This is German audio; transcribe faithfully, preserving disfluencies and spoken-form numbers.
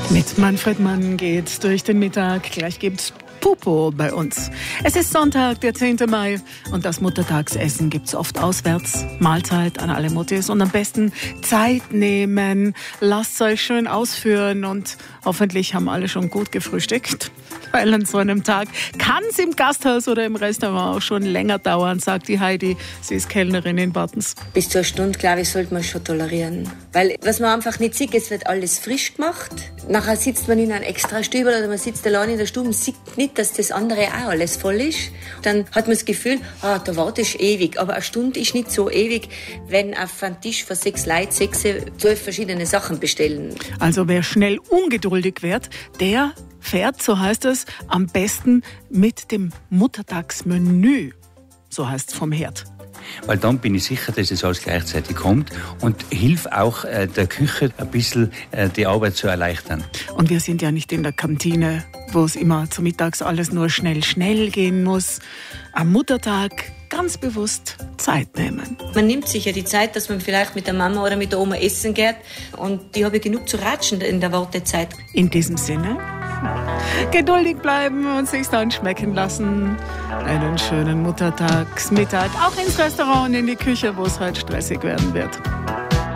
Mit Manfred Mann geht's durch den Mittag. Gleich gibt's Pupo bei uns. Es ist Sonntag, der zehnte Mai und das Muttertagsessen gibt's oft auswärts. Mahlzeit an alle Muttis und am besten Zeit nehmen. Lasst euch schön ausführen und hoffentlich haben alle schon gut gefrühstückt. Weil an so einem Tag kann es im Gasthaus oder im Restaurant auch schon länger dauern, sagt die Heidi. Sie ist Kellnerin in Bartens. Bis zu einer Stunde, glaube ich, sollte man schon tolerieren. Weil was man einfach nicht sieht, es wird alles frisch gemacht. Nachher sitzt man in einem extra Stübel oder man sitzt allein in der Stube und sieht nicht, dass das andere auch alles voll ist. Dann hat man das Gefühl, ah, da wartest du ewig. Aber eine Stunde ist nicht so ewig, wenn auf einem Tisch für sechs Leute sechs, zwölf verschiedene Sachen bestellen. Also wer schnell ungeduldig wird, der fährt, so heißt es, am besten mit dem Muttertagsmenü. So heißt es vom Herd. Weil dann bin ich sicher, dass es alles gleichzeitig kommt und hilft auch äh, der Küche ein bisschen äh, die Arbeit zu erleichtern. Und wir sind ja nicht in der Kantine, wo es immer zu mittags alles nur schnell, schnell gehen muss. Am Muttertag ganz bewusst Zeit nehmen. Man nimmt sich ja die Zeit, dass man vielleicht mit der Mama oder mit der Oma essen geht und die habe ich genug zu ratschen in der Wartezeit. In diesem Sinne, geduldig bleiben und sich's dann schmecken lassen. Einen schönen Muttertagsmittag, auch ins Restaurant und in die Küche, wo es heute stressig werden wird.